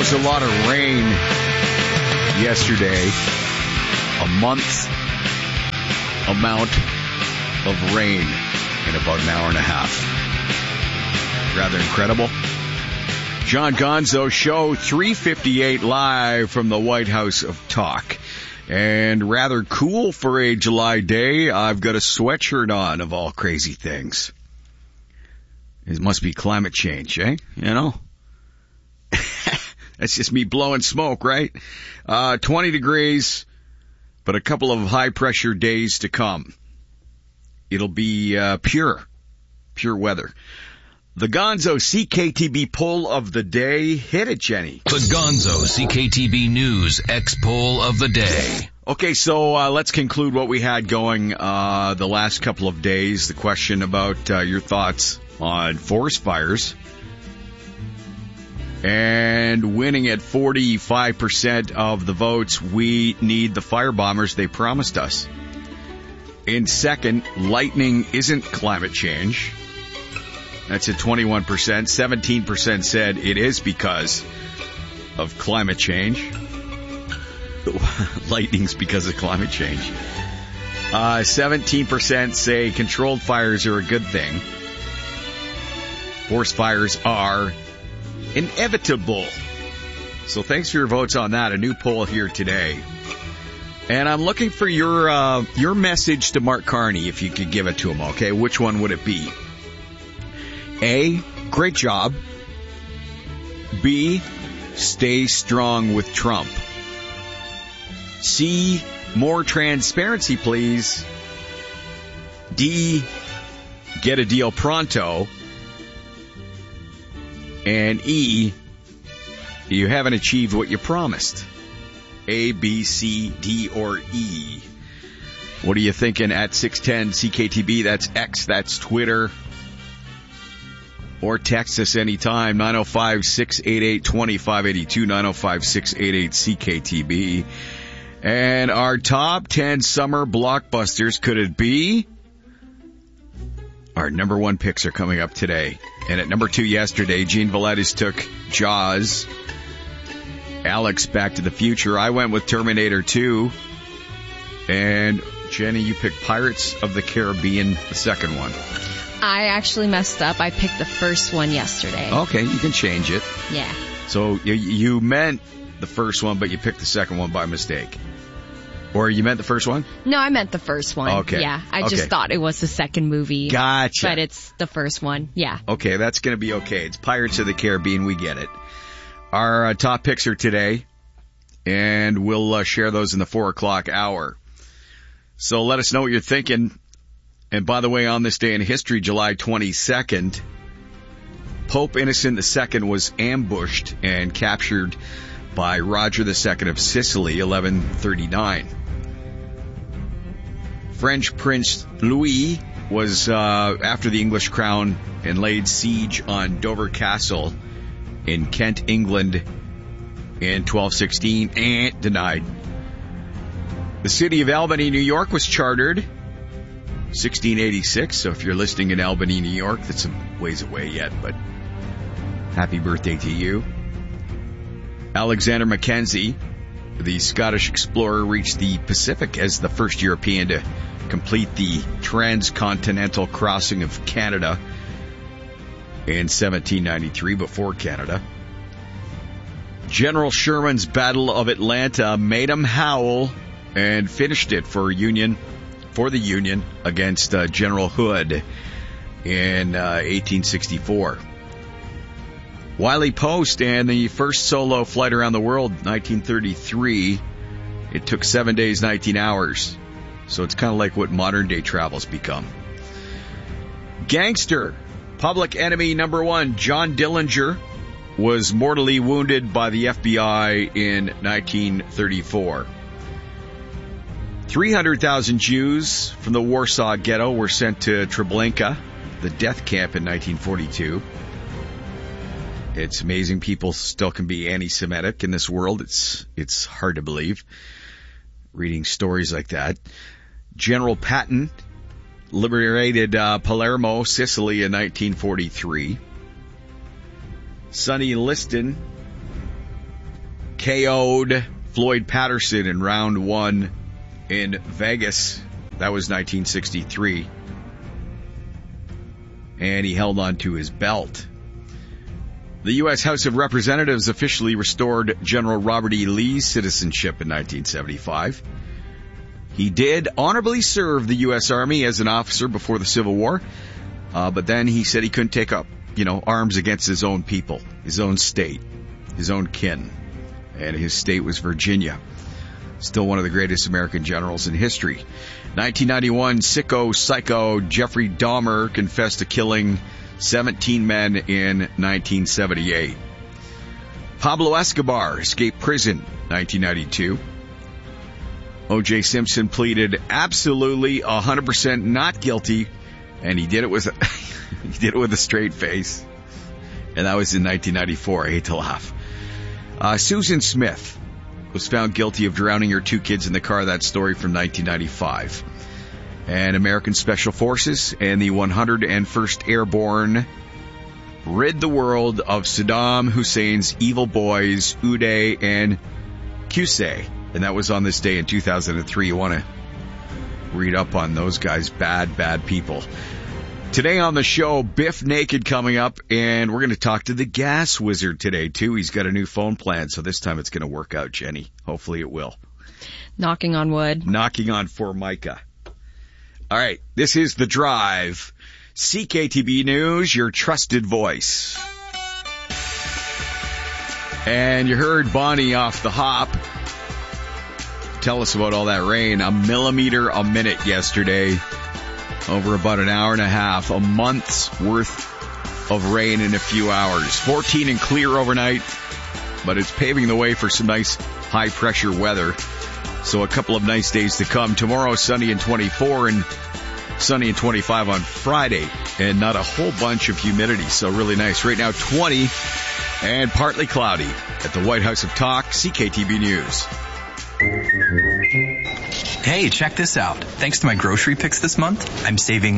was a lot of rain yesterday. A month amount of rain in about an hour and a half. Rather incredible. John Gonzo Show 358 live from the White House of Talk. And rather cool for a July day, I've got a sweatshirt on of all crazy things. It must be climate change, eh? You know? That's just me blowing smoke, right? 20 degrees, but a couple of high-pressure days to come. It'll be pure weather. The Gonzo CKTB poll of the day. Hit it, Jenny. The Gonzo CKTB News X poll of the day. Okay, so let's conclude what we had going the last couple of days. The question about your thoughts on forest fires. And winning at 45% of the votes, we need the fire bombers they promised us. In second, lightning isn't climate change. That's at 21%. 17% said it is because of climate change. Lightning's because of climate change. 17% say controlled fires are a good thing. Forest fires are inevitable. So thanks for your votes on that. A new poll here today. And I'm looking for your message to Mark Carney, if you could give it to him, okay? Which one would it be? A, great job. B, stay strong with Trump. C, more transparency, please. D, get a deal pronto. And E, you haven't achieved what you promised. A, B, C, D, or E. What are you thinking at 610 CKTB? That's X, that's Twitter. Or text us anytime, 905-688-2582, 905-688-CKTB. And our top 10 summer blockbusters, could it be? Our number one picks are coming up today. And at number 2 yesterday, Gene Valdez took Jaws. Alex, Back to the Future. I went with Terminator 2. And Jenny, you picked Pirates of the Caribbean, the second one. I actually messed up. I picked the first one yesterday. Okay, you can change it. Yeah. So you meant the first one, but you picked the second one by mistake. Or you meant the first one? No, I meant the first one. Okay. Yeah, I just thought it was the second movie. Gotcha. But it's the first one. Yeah. Okay, that's going to be okay. It's Pirates of the Caribbean. We get it. Our top picks are today, and we'll share those in the 4 o'clock hour. So let us know what you're thinking. And by the way, on this day in history, July 22nd, Pope Innocent II was ambushed and captured by Roger II of Sicily, 1139. French Prince Louis was after the English crown and laid siege on Dover Castle in Kent, England in 1216 and denied. The city of Albany, New York was chartered 1686, so if you're listening in Albany, New York, that's some ways away yet, but happy birthday to you. Alexander Mackenzie, the Scottish explorer, reached the Pacific as the first European to complete the transcontinental crossing of Canada in 1793, before Canada. General Sherman's Battle of Atlanta made him howl and finished it for the Union against General Hood in 1864. Wiley Post and the first solo flight around the world, 1933. It took 7 days, 19 hours. So it's kind of like what modern day travel's become. Gangster, public enemy number 1, John Dillinger, was mortally wounded by the FBI in 1934. 300,000 Jews from the Warsaw Ghetto were sent to Treblinka, the death camp, in 1942. It's amazing people still can be anti-Semitic in this world. It's hard to believe, reading stories like that. General Patton liberated Palermo, Sicily in 1943. Sonny Liston KO'd Floyd Patterson in round 1 in Vegas. That was 1963. And he held on to his belt. The U.S. House of Representatives officially restored General Robert E. Lee's citizenship in 1975. He did honorably serve the U.S. Army as an officer before the Civil War, but then he said he couldn't take up, arms against his own people, his own state, his own kin, and his state was Virginia. Still one of the greatest American generals in history. 1991, sicko psycho Jeffrey Dahmer confessed to killing 17 men in 1978. Pablo Escobar escaped prison 1992. O.J. Simpson pleaded absolutely 100% not guilty, and he did it with a straight face. And that was in 1994. I hate to laugh. Susan Smith was found guilty of drowning her 2 kids in the car. That story from 1995. And American Special Forces and the 101st Airborne rid the world of Saddam Hussein's evil boys, Uday and Qusay. And that was on this day in 2003. You want to read up on those guys, bad people. Today on the show, Biff Naked coming up, and we're going to talk to the gas wizard today, too. He's got a new phone plan, so this time it's going to work out, Jenny. Hopefully it will. Knocking on wood. Knocking on Formica. All right, this is The Drive. CKTB News, your trusted voice. And you heard Bonnie off the hop tell us about all that rain. 1 millimeter a minute yesterday. Over about an hour and a half. A month's worth of rain in a few hours. 14 and clear overnight. But it's paving the way for some nice high pressure weather. So a couple of nice days to come. Tomorrow, sunny and 24 and sunny and 25 on Friday. And not a whole bunch of humidity. So really nice. Right now, 20 and partly cloudy at the White House of Talk, CKTB News. Hey, check this out. Thanks to my grocery picks this month, I'm saving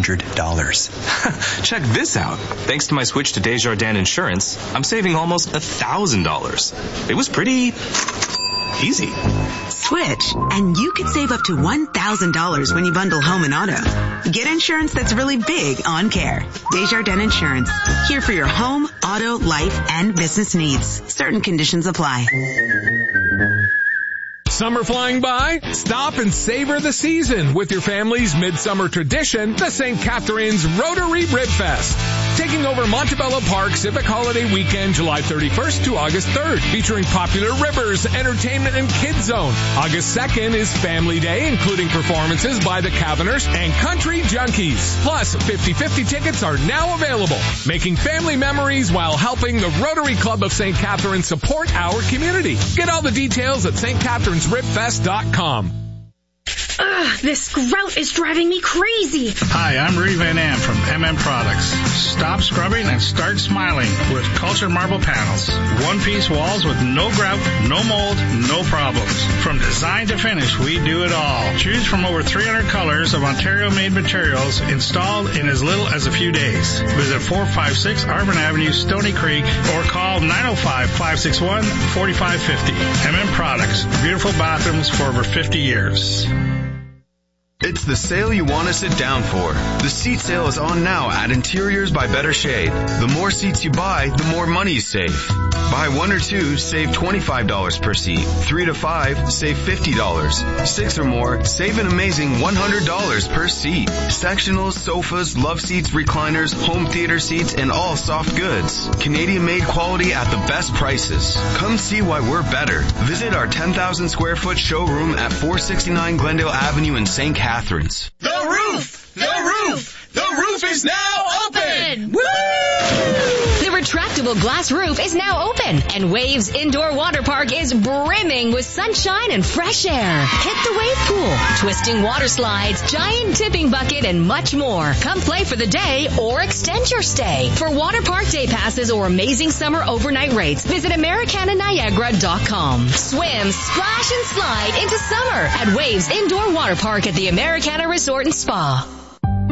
$100. Check this out. Thanks to my switch to Desjardins Insurance, I'm saving almost $1,000. It was pretty easy. Switch, and you could save up to $1,000 when you bundle home and auto. Get insurance that's really big on care. Desjardins Insurance. Here for your home, auto, life, and business needs. Certain conditions apply. Summer flying by? Stop and savor the season with your family's midsummer tradition, the St. Catharines Rotary Rib Fest. Taking over Montebello Park Civic Holiday Weekend, July 31st to August 3rd, featuring popular ribbers, entertainment, and kids zone. August 2nd is Family Day, including performances by the Caverners and Country Junkies. Plus, 50/50 tickets are now available, making family memories while helping the Rotary Club of St. Catharines support our community. Get all the details at stcatharinesribfest.com. Ugh, this grout is driving me crazy. Hi, I'm Rudy Van Am from MM Products. Stop scrubbing and start smiling with Cultured Marble Panels. One-piece walls with no grout, no mold, no problems. From design to finish, we do it all. Choose from over 300 colors of Ontario-made materials installed in as little as a few days. Visit 456 Arbor Avenue, Stony Creek, or call 905-561-4550. MM Products. Beautiful bathrooms for over 50 years. It's the sale you want to sit down for. The seat sale is on now at Interiors by Better Shade. The more seats you buy, the more money you save. Buy 1 or 2, save $25 per seat. 3 to 5, save $50. 6 or more, save an amazing $100 per seat. Sectionals, sofas, love seats, recliners, home theater seats, and all soft goods. Canadian-made quality at the best prices. Come see why we're better. Visit our 10,000 square foot showroom at 469 Glendale Avenue in St. Catharines. The roof! The roof! The roof is now open! Woo! The retractable glass roof is now open, and Waves Indoor Water Park is brimming with sunshine and fresh air. Hit the wave pool, twisting water slides, giant tipping bucket, and much more. Come play for the day or extend your stay. For water park day passes or amazing summer overnight rates, visit AmericanaNiagara.com. Swim, splash, and slide into summer at Waves Indoor Water Park at the Americana Resort and Spa.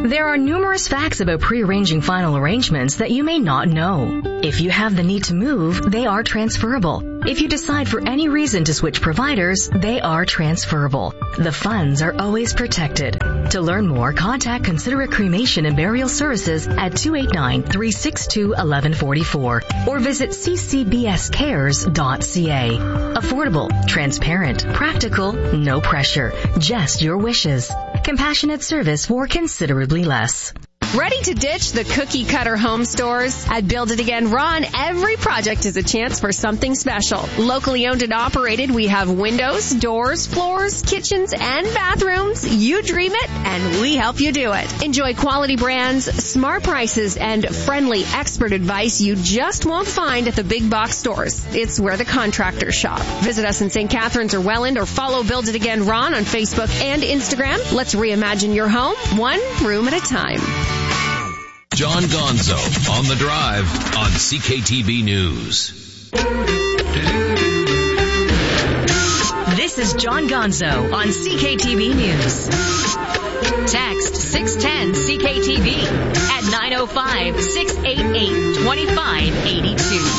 There are numerous facts about pre-arranging final arrangements that you may not know. If you have the need to move, they are transferable. If you decide for any reason to switch providers, they are transferable. The funds are always protected. To learn more, contact Considerate Cremation and Burial Services at 289-362-1144 or visit ccbscares.ca. Affordable, transparent, practical, no pressure, just your wishes. Compassionate service for considerably less. Ready to ditch the cookie cutter home stores? At Build It Again Ron, every project is a chance for something special. Locally owned and operated, we have windows, doors, floors, kitchens, and bathrooms. You dream it, and we help you do it. Enjoy quality brands, smart prices, and friendly expert advice you just won't find at the big box stores. It's where the contractors shop. Visit us in St. Catharines or Welland or follow Build It Again Ron on Facebook and Instagram. Let's reimagine your home, one room at a time. John Gonzo on the Drive on CKTB News. This is John Gonzo on CKTB News. Text 610-CKTB at 905-688-2582.